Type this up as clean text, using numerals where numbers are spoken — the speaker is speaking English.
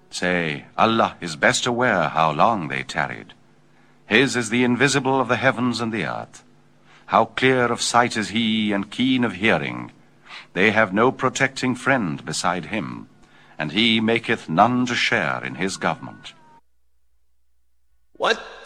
Say, Allah is best aware how long they tarried. His is the invisible of the heavens and the earth. How clear of sight is he and keen of hearing. They have no protecting friend beside him, and he maketh none to share in his government.